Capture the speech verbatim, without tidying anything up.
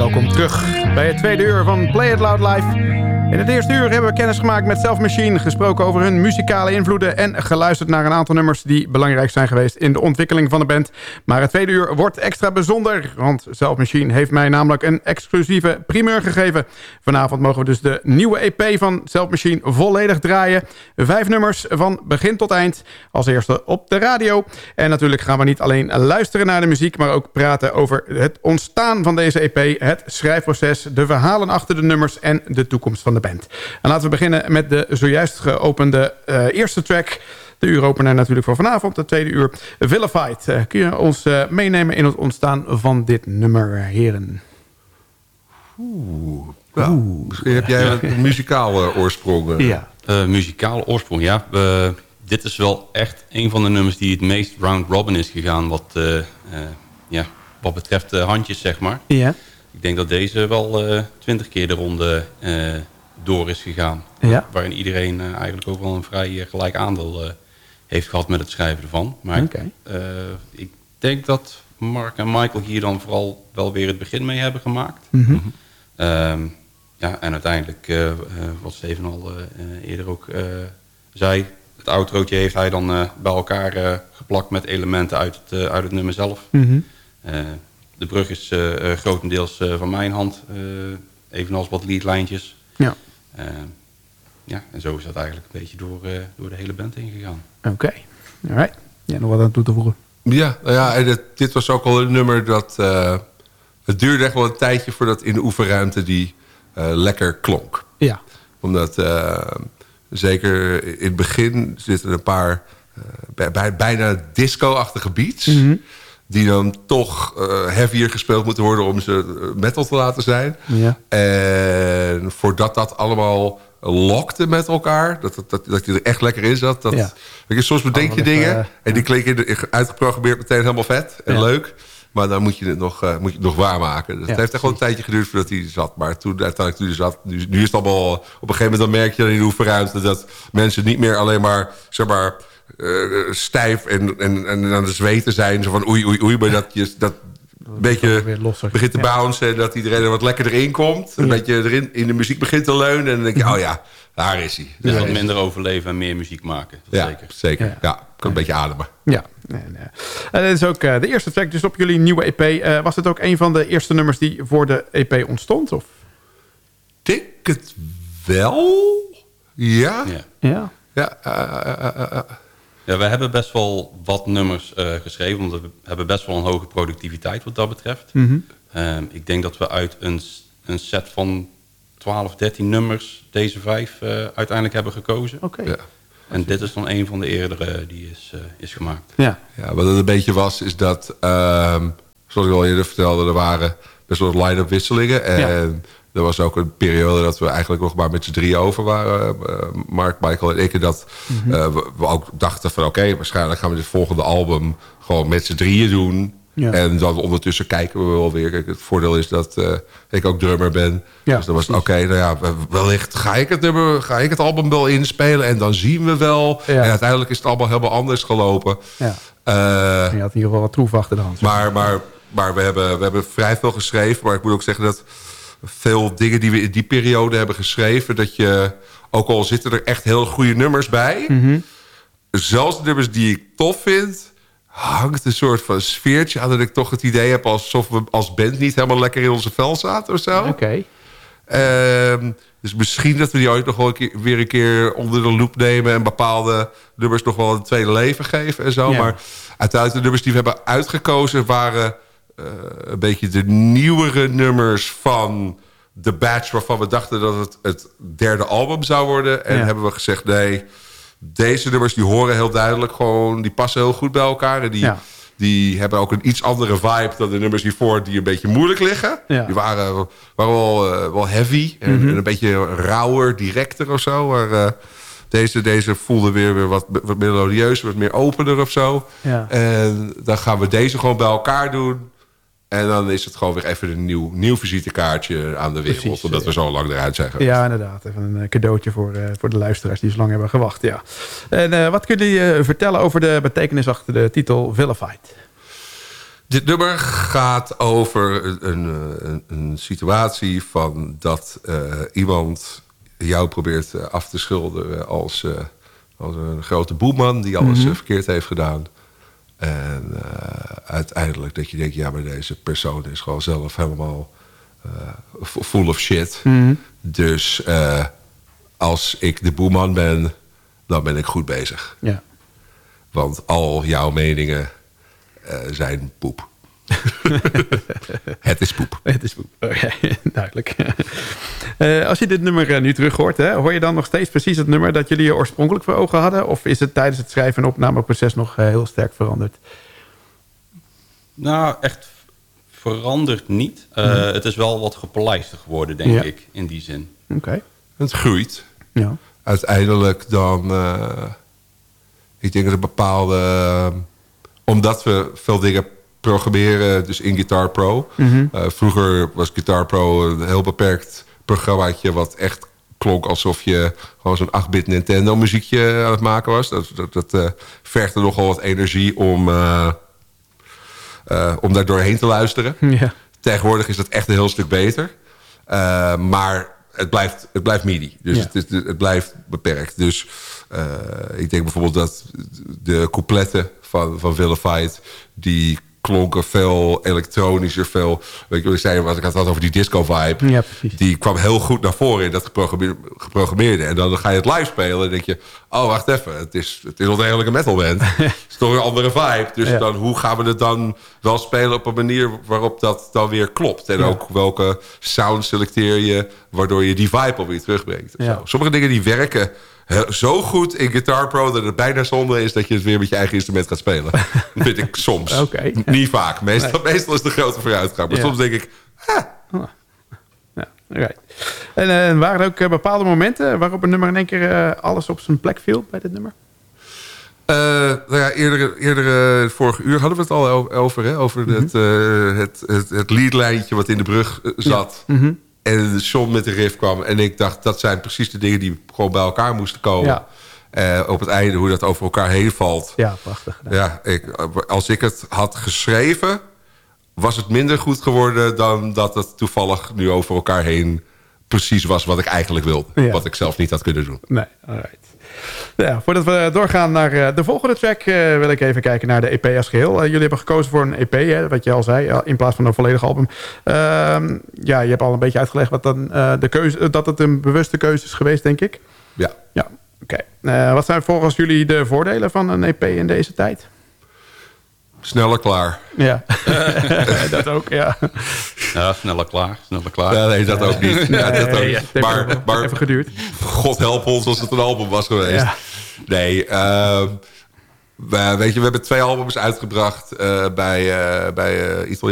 welkom terug bij het tweede uur van Play It Loud Live. In het eerste uur hebben we kennis gemaakt met Self Machine, gesproken over hun muzikale invloeden en geluisterd naar een aantal nummers die belangrijk zijn geweest in de ontwikkeling van de band. Maar het tweede uur wordt extra bijzonder, want Self Machine heeft mij namelijk een exclusieve primeur gegeven. Vanavond mogen we dus de nieuwe E P van Self Machine volledig draaien. Vijf nummers van begin tot eind, als eerste op de radio. En natuurlijk gaan we niet alleen luisteren naar de muziek, maar ook praten over het ontstaan van deze E P, het schrijfproces, de verhalen achter de nummers en de toekomst van de band. En laten we beginnen met de zojuist geopende uh, eerste track. De uuropener natuurlijk voor vanavond, de tweede uur. Vilified. Uh, kun je ons uh, meenemen in het ontstaan van dit nummer, heren? Oeh. Nou, Oeh. Misschien heb jij ja. een muzikale oorsprong. Uh. Ja. Uh, muzikale oorsprong, ja. Uh, dit is wel echt een van de nummers die het meest round robin is gegaan. Wat, uh, uh, ja, wat betreft uh, handjes, zeg maar. Ja. Ik denk dat deze wel twintig uh, keer de ronde uh, door is gegaan. Ja. Waarin iedereen uh, eigenlijk ook wel een vrij uh, gelijk aandeel uh, heeft gehad met het schrijven ervan. Maar okay. uh, ik denk dat Mark en Michael hier dan vooral wel weer het begin mee hebben gemaakt. Mm-hmm. Um, ja, en uiteindelijk, uh, uh, wat Steven al uh, eerder ook uh, zei, het outrootje heeft hij dan uh, bij elkaar uh, geplakt met elementen uit het, uh, uit het nummer zelf. Mm-hmm. Uh, de brug is uh, uh, grotendeels uh, van mijn hand, uh, evenals wat leadlijntjes. Ja. Uh, ja, en zo is dat eigenlijk een beetje door, uh, door de hele band heen gegaan. Oké, okay. Alright. Ja, nog wat aan toe te voegen? Ja, nou ja, en het, dit was ook al een nummer dat... Uh, het duurde echt wel een tijdje voordat in de oefenruimte die uh, lekker klonk. Ja. Omdat uh, zeker in het begin zitten een paar uh, bij, bij, bijna disco-achtige beats... Mm-hmm. die dan toch uh, heavier gespeeld moeten worden om ze metal te laten zijn. Ja. En voordat dat allemaal lokte met elkaar, dat, dat, dat, dat je er echt lekker in zat. Dat, ja. je, soms bedenk je dingen uh, en ja. die klinken uitgeprogrammeerd meteen helemaal vet en ja. leuk. Maar dan moet je het nog, uh, moet je het nog waarmaken. Dus ja, het heeft echt wel een tijdje geduurd voordat hij zat. Maar toen uiteindelijk toen hij zat, nu, nu is het allemaal... Op een gegeven moment dan merk je dan in de oefenruimte dat mensen niet meer alleen maar, zeg maar... Uh, stijf en, en, en aan de zweten zijn. Zo van oei, oei, oei. Maar dat je dat een beetje begint te bouncen. En dat iedereen er wat lekkerder in komt. Een ja. beetje erin in de muziek begint te leunen. En dan denk je, oh ja, daar is hij. Dus ja, wat minder overleven en meer muziek maken. Ja, zeker. zeker. Ja, ja. Kan een beetje ademen. Ja. Nee, nee. En dit is ook uh, de eerste track dus op jullie nieuwe E P. Uh, was het ook een van de eerste nummers die voor de E P ontstond? Of? Denk het wel. Ja. Ja. Ja. Ja, uh, uh, uh, uh. Ja, we hebben best wel wat nummers uh, geschreven. Want we hebben best wel een hoge productiviteit wat dat betreft. Mm-hmm. Um, ik denk dat we uit een, een set van twaalf, dertien nummers deze vijf uh, uiteindelijk hebben gekozen. Oké. Okay. Ja. En dit is dan een van de eerdere die is, uh, is gemaakt. Ja. Ja, wat het een beetje was, is dat... Uh, zoals ik al eerder vertelde, er waren best wel line-up wisselingen. En ja. er was ook een periode dat we eigenlijk nog maar met z'n drie over waren. Uh, Mark, Michael en ik. En dat mm-hmm. uh, we, we ook dachten van oké, okay, waarschijnlijk gaan we dit volgende album gewoon met z'n drieën doen. Ja. En dan ondertussen kijken we wel weer. Kijk, het voordeel is dat uh, ik ook drummer ben. Ja, dus dan was het oké, okay, nou ja, wellicht ga ik, het nummer, ga ik het album wel inspelen. En dan zien we wel. Ja. En uiteindelijk is het allemaal helemaal anders gelopen. Ja. Uh, je had in ieder geval wat troef achter de hand. Maar, maar, maar we, hebben, we hebben vrij veel geschreven. Maar ik moet ook zeggen dat veel dingen die we in die periode hebben geschreven... dat je, ook al zitten er echt heel goede nummers bij... Mm-hmm. zelfs de nummers die ik tof vind... hangt een soort van sfeertje aan... dat ik toch het idee heb alsof we als band niet helemaal lekker in onze vel zaten of zo. Oké. Okay. Uh, dus misschien dat we die ooit nog wel een keer, weer een keer onder de loep nemen... en bepaalde nummers nog wel een tweede leven geven en zo. Ja. Maar uiteindelijk de nummers die we hebben uitgekozen... waren uh, een beetje de nieuwere nummers van The Batch... waarvan we dachten dat het het derde album zou worden. En ja. hebben we gezegd, nee... Deze nummers die horen heel duidelijk gewoon... die passen heel goed bij elkaar. En die, ja. die hebben ook een iets andere vibe... dan de nummers hiervoor die een beetje moeilijk liggen. Ja. Die waren, waren wel, uh, wel heavy. En, mm-hmm. en een beetje rauwer, directer of zo. Maar uh, deze, deze voelde weer, weer wat, wat melodieus, wat meer opener of zo. Ja. En dan gaan we deze gewoon bij elkaar doen... En dan is het gewoon weer even een nieuw, nieuw visitekaartje aan de wereld. Precies, omdat we zo lang eruit zijn geweest. Ja, inderdaad. Even een cadeautje voor, uh, voor de luisteraars die zo lang hebben gewacht. Ja. En uh, wat kunnen jullie uh, vertellen over de betekenis achter de titel Vilified? Dit nummer gaat over een, een, een situatie van dat uh, iemand jou probeert af te schilderen als, uh, als een grote boeman die alles mm-hmm. verkeerd heeft gedaan. En uh, uiteindelijk dat je denkt, ja, maar deze persoon is gewoon zelf helemaal uh, full of shit. Mm-hmm. Dus uh, als ik de boeman ben, dan ben ik goed bezig. Ja. Want al jouw meningen uh, zijn poep. Het is poep. Het is poep, okay, duidelijk. Uh, als je dit nummer uh, nu terug hoort, hè, hoor je dan nog steeds precies het nummer dat jullie oorspronkelijk voor ogen hadden? Of is het tijdens het schrijven en opnameproces nog uh, heel sterk veranderd? Nou, echt veranderd niet. Uh, mm-hmm. Het is wel wat gepleisterd geworden, denk ja. ik, in die zin. Oké. Okay. Het groeit. Ja. Uiteindelijk dan... Uh, ik denk dat een bepaalde... Uh, omdat we veel dingen programmeren, dus in Guitar Pro. Mm-hmm. Uh, vroeger was Guitar Pro een heel beperkt programmaatje... wat echt klonk alsof je gewoon zo'n acht-bit Nintendo muziekje aan het maken was. Dat, dat, dat uh, vergde nogal wat energie om, uh, uh, om daar doorheen te luisteren. Yeah. Tegenwoordig is dat echt een heel stuk beter. Uh, maar het blijft, het blijft MIDI. Dus yeah. het, het, het blijft beperkt. Dus uh, ik denk bijvoorbeeld dat de coupletten van, van Vilified... die klonken veel elektronischer, veel... Weet je wat ik zei, wat ik had over die disco-vibe. Ja, die kwam heel goed naar voren in dat geprogrammeerde, geprogrammeerde. En dan ga je het live spelen en denk je... oh, wacht even, het is, het is wel degelijk een metalband. Het is toch een andere vibe. Dus ja. dan, hoe gaan we het dan wel spelen op een manier... waarop dat dan weer klopt? En ja. ook welke sound selecteer je... waardoor je die vibe alweer terugbrengt. Ja. Sommige dingen die werken... zo goed in Guitar Pro dat het bijna zonde is... dat je het weer met je eigen instrument gaat spelen. Dat vind ik soms. Okay. Niet vaak. Meestal, nee. meestal is de grote vooruitgang. Maar ja. soms denk ik... Ah. Oh. Ja, right. En uh, waren er ook uh, bepaalde momenten... waarop een nummer in één keer uh, alles op zijn plek viel bij dit nummer? Uh, nou ja, eerder, eerder uh, vorige uur hadden we het al over. Hè? Over mm-hmm. het, uh, het, het, het leadlijntje wat in de brug uh, zat... Ja. Mm-hmm. En John met de riff kwam. En ik dacht, dat zijn precies de dingen die gewoon bij elkaar moesten komen. Ja. Uh, op het einde, hoe dat over elkaar heen valt. Ja, prachtig. Ja, ik, als ik het had geschreven... was het minder goed geworden... dan dat het toevallig nu over elkaar heen... precies was wat ik eigenlijk wilde. Ja. Wat ik zelf niet had kunnen doen. Nee, alright. Ja, voordat we doorgaan naar de volgende track... Uh, wil ik even kijken naar de E P als geheel. Uh, jullie hebben gekozen voor een E P, hè, wat je al zei... in plaats van een volledig album. Uh, ja, je hebt al een beetje uitgelegd... Wat dan, uh, de keuze, dat het een bewuste keuze is geweest, denk ik. Ja. Ja, oké. Okay. Uh, wat zijn volgens jullie de voordelen van een E P in deze tijd? Sneller klaar. Ja, dat ook, ja. Ja, sneller klaar, sneller klaar. Ja, nee, dat ook niet. Ja, dat ook. Nee, ja, het maar, even, maar even geduurd. God help ons als het een album was geweest. Ja. Nee, uh, we, weet je, we hebben twee albums uitgebracht uh, bij, uh, bij uh, Italiaanse